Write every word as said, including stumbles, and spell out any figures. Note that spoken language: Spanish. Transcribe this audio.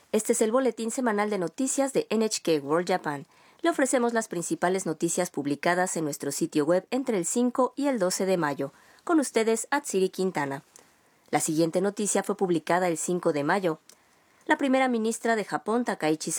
Este es el boletín semanal de noticias de N H K World Japan. Le ofrecemos las principales noticias publicadas en nuestro sitio web entre el cinco y el doce de mayo. Con ustedes, Atsiri Quintana. La siguiente noticia fue publicada el cinco de mayo. La primera ministra de Japón, Takaichi